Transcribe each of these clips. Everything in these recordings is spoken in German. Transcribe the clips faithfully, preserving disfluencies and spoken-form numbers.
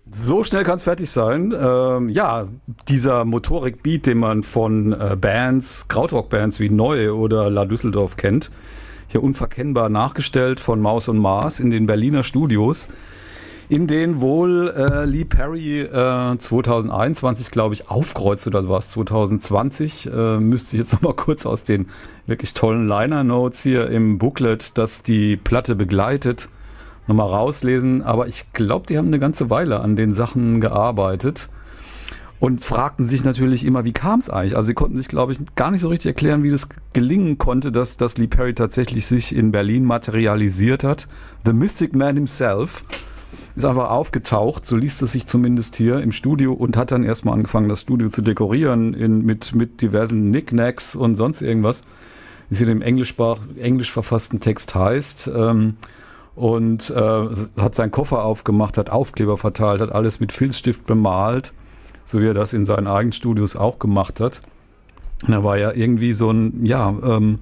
So schnell kann es fertig sein. Ähm, ja, dieser Motorik-Beat, den man von äh, Bands, Krautrock-Bands wie Neu oder La Düsseldorf kennt, hier unverkennbar nachgestellt von Maus und Mars in den Berliner Studios, in denen wohl äh, Lee Perry äh, zwanzig einundzwanzig, glaube ich, aufkreuzt, oder war es zwanzig zwanzig, äh, müsste ich jetzt noch mal kurz aus den wirklich tollen Liner-Notes hier im Booklet, das die Platte begleitet, nochmal rauslesen, aber ich glaube, die haben eine ganze Weile an den Sachen gearbeitet und fragten sich natürlich immer, wie kam es eigentlich? Also sie konnten sich, glaube ich, gar nicht so richtig erklären, wie das gelingen konnte, dass, dass Lee Perry tatsächlich sich in Berlin materialisiert hat. The Mystic Man himself ist einfach aufgetaucht, so liest es sich zumindest hier im Studio, und hat dann erstmal angefangen, das Studio zu dekorieren in, mit, mit diversen Knickknacks und sonst irgendwas, wie es hier im englisch, englisch verfassten Text heißt. Ähm, und äh, hat seinen Koffer aufgemacht, hat Aufkleber verteilt, hat alles mit Filzstift bemalt, so wie er das in seinen eigenen Studios auch gemacht hat. Und er war ja irgendwie so ein, ja, ähm,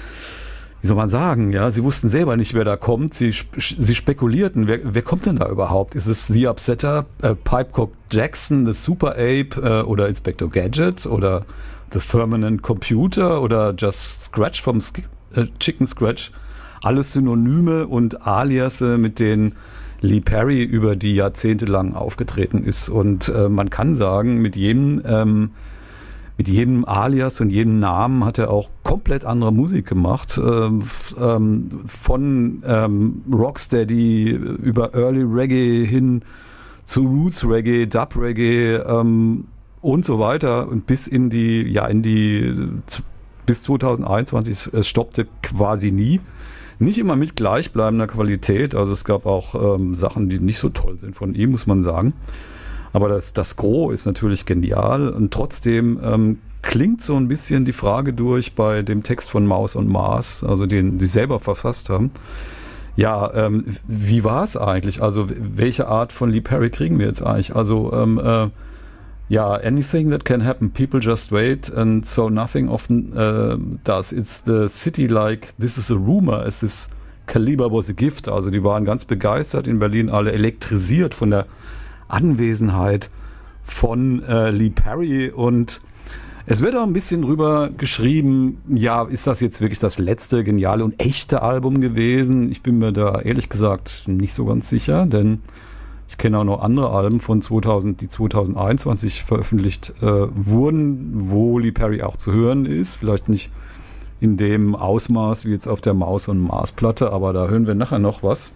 wie soll man sagen, ja, sie wussten selber nicht, wer da kommt, sie, sie spekulierten, wer, wer kommt denn da überhaupt? Ist es The Upsetter, äh, Pipecock Jackson, The Super Ape äh, oder Inspector Gadget oder The Permanent Computer oder Just Scratch vom Sk- äh, Chicken Scratch? Alles Synonyme und Aliasse, mit denen Lee Perry über die Jahrzehnte lang aufgetreten ist. Und äh, man kann sagen, mit jedem, ähm, mit jedem Alias und jedem Namen hat er auch komplett andere Musik gemacht. Ähm, ähm, von ähm, Rocksteady über Early Reggae hin zu Roots Reggae, Dub Reggae ähm, und so weiter. Und bis in die, ja, in die, bis zwanzig einundzwanzig, es stoppte quasi nie. Nicht immer mit gleichbleibender Qualität, also es gab auch ähm, Sachen, die nicht so toll sind von ihm, muss man sagen. Aber das, das Gros ist natürlich genial, und trotzdem ähm, klingt so ein bisschen die Frage durch bei dem Text von Maus und Mars, also den sie selber verfasst haben. Ja, ähm, wie war es eigentlich? Also welche Art von Lee Perry kriegen wir jetzt eigentlich? Also ähm, äh, ja, anything that can happen, people just wait, and so nothing often uh, does. It's the city like, this is a rumor, as this caliber was a gift. Also die waren ganz begeistert in Berlin, alle elektrisiert von der Anwesenheit von äh, Lee Perry, und es wird auch ein bisschen drüber geschrieben, ja, ist das jetzt wirklich das letzte geniale und echte Album gewesen? Ich bin mir da ehrlich gesagt nicht so ganz sicher, denn ich kenne auch noch andere Alben von zweitausend, die zwanzig einundzwanzig veröffentlicht äh, wurden, wo Lee Perry auch zu hören ist. Vielleicht nicht in dem Ausmaß wie jetzt auf der Maus- und Mars-Platte, aber da hören wir nachher noch was,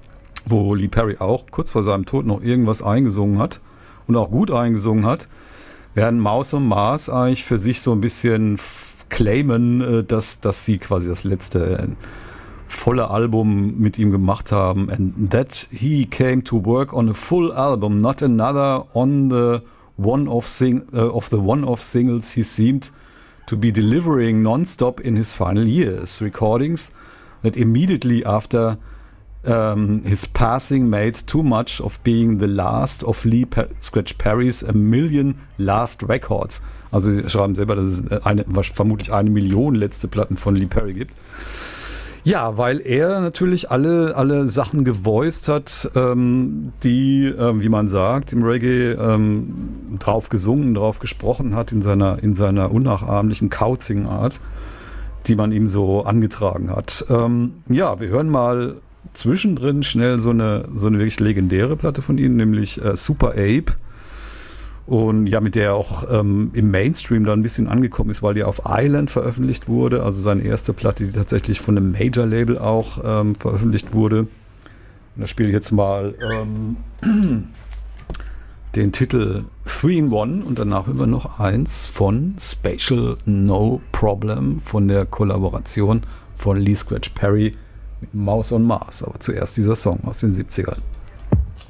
wo Lee Perry auch kurz vor seinem Tod noch irgendwas eingesungen hat und auch gut eingesungen hat, während Maus und Mars eigentlich für sich so ein bisschen f- claimen, äh, dass, dass sie quasi das letzte äh, volle Album mit ihm gemacht haben, and that he came to work on a full album, not another on the one-off sing uh, of the one-off singles he seemed to be delivering non-stop in his final years. Recordings that immediately after um, his passing made too much of being the last of Lee per- Scratch Perry's a million last records. Also sie schreiben selber, dass es eine, vermutlich eine Million letzte Platten von Lee Perry gibt. Ja, weil er natürlich alle, alle Sachen gevoiced hat, ähm, die, ähm, wie man sagt, im Reggae ähm, drauf gesungen, drauf gesprochen hat, in seiner, in seiner unnachahmlichen Kauzing-Art, die man ihm so angetragen hat. Ähm, ja, wir hören mal zwischendrin schnell so eine, so eine wirklich legendäre Platte von ihm, nämlich äh, Super Ape. Und ja, mit der er auch ähm, im Mainstream da ein bisschen angekommen ist, weil die auf Island veröffentlicht wurde, also seine erste Platte, die tatsächlich von einem Major-Label auch ähm, veröffentlicht wurde. Und da spiele ich jetzt mal ähm, den Titel Three in One, und danach hören wir noch eins von Spatial No Problem, von der Kollaboration von Lee Scratch Perry mit Maus on Mars. Aber zuerst dieser Song aus den siebzigern.